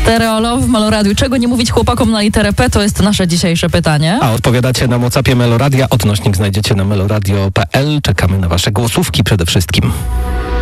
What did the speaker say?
Stereolove w Meloradiu. Czego nie mówić chłopakom na literę P? To jest nasze dzisiejsze pytanie. A odpowiadacie na WhatsAppie Meloradia. Odnośnik znajdziecie na meloradio.pl. Czekamy na wasze głosówki przede wszystkim.